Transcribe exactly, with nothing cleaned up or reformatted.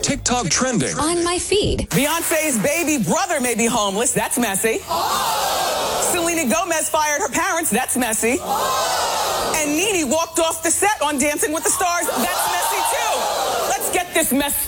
TikTok trending. On my feed. Beyonce's baby brother may be homeless. That's messy. Oh. Selena Gomez fired her parents. That's messy. Oh. And Nene walked off the set on Dancing with the Stars. That's messy too. Let's get this mess